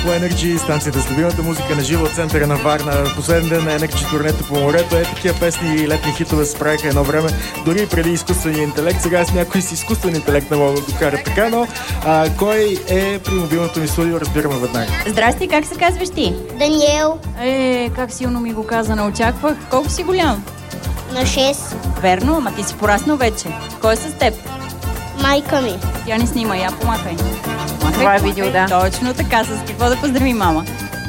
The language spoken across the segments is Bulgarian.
По Energy, станцията с любимата музика на живо от центъра на Варна. Последен ден на Energy турнето по морето. Такива песни и летни хитове се правиха едно време, дори преди изкуствения интелект. Сега с някой с изкуствен интелект не мога да докара така, но кой е при мобилното ми студио, разбираме веднага. Здрасти, как се казваш ти? Даниел. Как силно ми го каза, не очаквах. Колко си голям? На 6. Верно, ама ти си пораснал вече. Кой е с теб? Майка ми. Тя не снима, я помахай. Това е видео, да. Точно така, с какво да поздрави мама?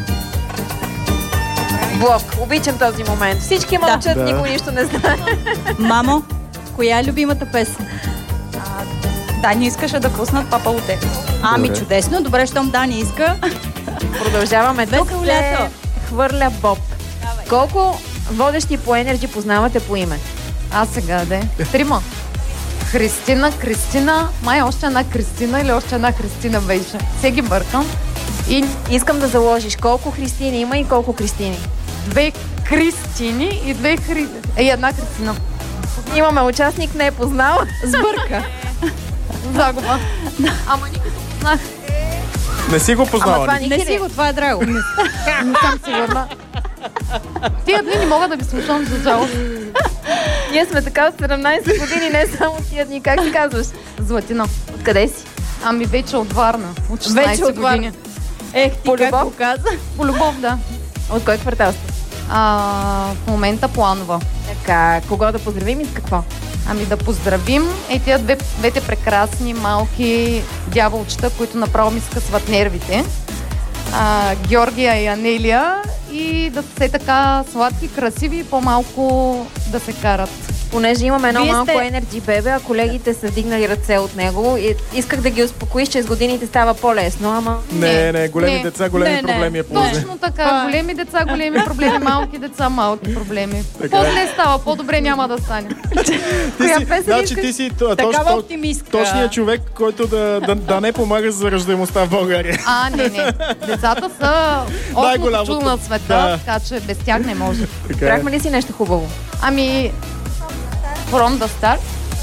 Блок. Обичам този момент. Всички мълчат, Да. никой нищо не знае. Мамо, коя е любимата песен? Дани искаше да пуснат Папа Луте. Ами Добре. чудесно, добре, щом Дани иска. Продължаваме. Тук Весело се лято. хвърля Боб. Давай. Колко водещи по Energy познавате по име? Аз сега де. 3. Кристина, май още една Кристина или още една Христина беше. Все ги бъркам. И Искам да заложиш колко Христини има и колко Кристини. 2 Кристини и една Кристина. Имаме участник, не е познал. Сбърка. Загуба. Ама никога не познах. Не си го Ама познава. това Ники. Не Ники си ли? го, това е драго. Не съм сигурна. Тия дни не мога да ги слушам, за жалост. Ние сме така от 17 години, не само тия дни. Как се казваш? Златина. Откъде си? Ами вече от Варна. От 16 Вече от Варна. години. Ти По как любов? го каза? По любов, да. От кой квартал сте? В момента Планова. Така, кого да поздравим и с какво? Ами да поздравим тия двете прекрасни малки дяволчета, които направо ми скъсват нервите. Георгия и Анелия, и да са все така сладки, красиви и по-малко да се карат. Понеже имаме едно Вие малко сте- Energy бебе, а колегите са вдигнали ръце от него и исках да ги успокоиш, че с годините става по-лесно, ама... Не, големи Не. деца, големи Не. проблеми е по-зле. Точно така. Големи деца, големи проблеми, малки деца, малки проблеми. Така е. По-зле става, по-добре няма да стане. Коя Ти си, песен значи искаш? ти си Такава оптимистка. точният човек, който да не помага за раждаемостта в България. Не. Децата са осмото Най-голямото. чудо на света, Да. така че без тях не може. Така е. Брахме ли си нещо хубаво? Ами, From the Start.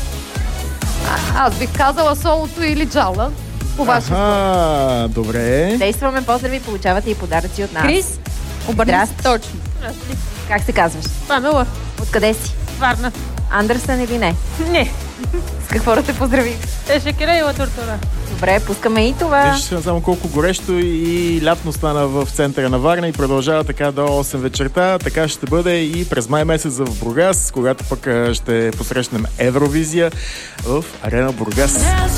Аз бих казала солото или джала. По ваше избор. Добре. Действаме, поздрави, получавате и подаръци от нас. Крис, обърни се Здрасти. точно. Как се казваш? Памела. Откъде си? Варна. Андерсън или не? Не. С какво да те поздравим? Шекера и латуртура. Добре, пускаме и това. Виж само колко горещо и лятно стана в центъра на Варна и продължава така до 8 вечерта. Така ще бъде и през май месец в Бургас, когато пък ще посрещнем Евровизия в Арена Бургас.